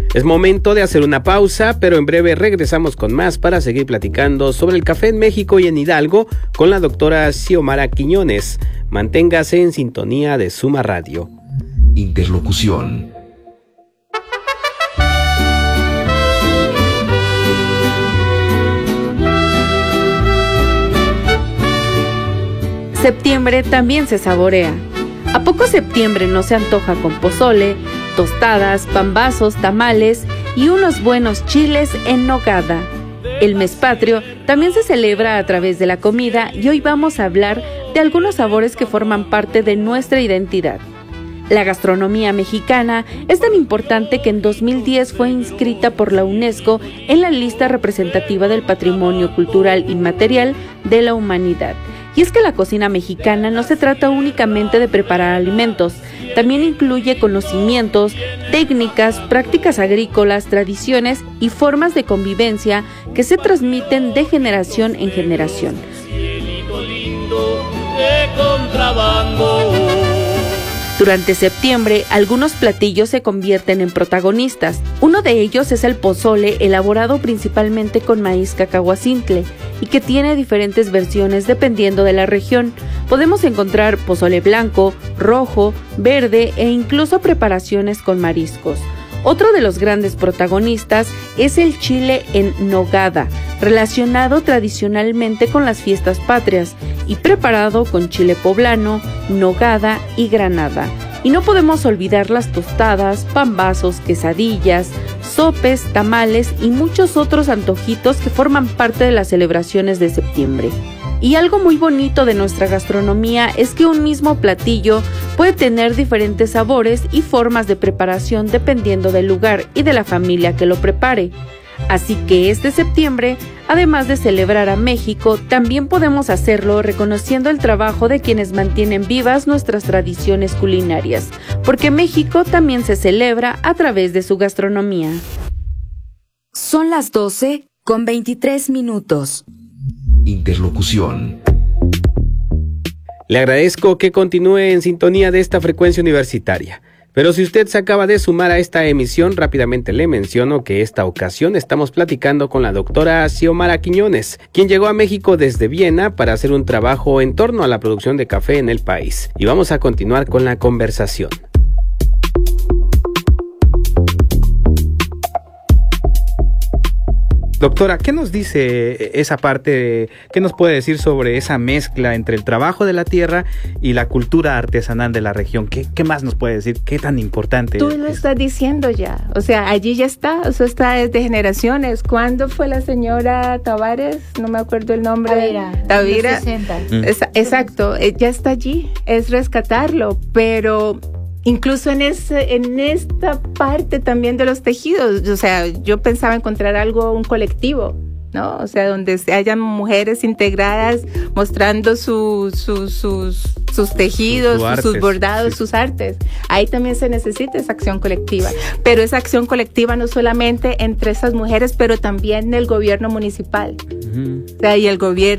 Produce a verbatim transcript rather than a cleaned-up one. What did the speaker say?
Es momento de hacer una pausa, pero en breve regresamos con más para seguir platicando sobre el café en México y en Hidalgo con la doctora Xiomara Quiñones. Manténgase en sintonía de Suma Radio. Interlocución. Septiembre también se saborea. ¿A poco septiembre no se antoja con pozole, tostadas, pambazos, tamales y unos buenos chiles en nogada? El mes patrio también se celebra a través de la comida y hoy vamos a hablar de algunos sabores que forman parte de nuestra identidad. La gastronomía mexicana es tan importante que en dos mil diez fue inscrita por la UNESCO en la lista representativa del Patrimonio Cultural Inmaterial de la Humanidad. Y es que la cocina mexicana no se trata únicamente de preparar alimentos, también incluye conocimientos, técnicas, prácticas agrícolas, tradiciones y formas de convivencia que se transmiten de generación en generación. Durante septiembre, algunos platillos se convierten en protagonistas. Uno de ellos es el pozole, elaborado principalmente con maíz cacahuacintle y que tiene diferentes versiones dependiendo de la región. Podemos encontrar pozole blanco, rojo, verde e incluso preparaciones con mariscos. Otro de los grandes protagonistas es el chile en nogada, relacionado tradicionalmente con las fiestas patrias y preparado con chile poblano, nogada y granada. Y no podemos olvidar las tostadas, pambazos, quesadillas, sopes, tamales y muchos otros antojitos que forman parte de las celebraciones de septiembre. Y algo muy bonito de nuestra gastronomía es que un mismo platillo puede tener diferentes sabores y formas de preparación dependiendo del lugar y de la familia que lo prepare. Así que este septiembre, además de celebrar a México, también podemos hacerlo reconociendo el trabajo de quienes mantienen vivas nuestras tradiciones culinarias, porque México también se celebra a través de su gastronomía. Son las doce con veintitrés minutos. Interlocución. Le agradezco que continúe en sintonía de esta frecuencia universitaria. Pero si usted se acaba de sumar a esta emisión, rápidamente le menciono que esta ocasión estamos platicando con la doctora Xiomara Quiñones, quien llegó a México desde Viena para hacer un trabajo en torno a la producción de café en el país. Y vamos a continuar con la conversación. Doctora, ¿qué nos dice esa parte, qué nos puede decir sobre esa mezcla entre el trabajo de la tierra y la cultura artesanal de la región? ¿Qué, qué más nos puede decir? ¿Qué tan importante Tú es? lo estás diciendo ya, o sea, allí ya está, eso está desde generaciones. ¿Cuándo fue la señora Tavares? No me acuerdo el nombre. Tavira. Tavira. Mm. Es, exacto, ya está allí, es rescatarlo, pero... Incluso en ese, en esta parte también de los tejidos, o sea, yo pensaba encontrar algo, un colectivo, ¿no? O sea, donde hayan mujeres integradas mostrando su, su, sus, sus tejidos, Su- su sus artes, bordados, sí. sus artes. Ahí también se necesita esa acción colectiva. Pero esa acción colectiva no solamente entre esas mujeres, pero también el gobierno municipal. Ujú. O sea, y el gobierno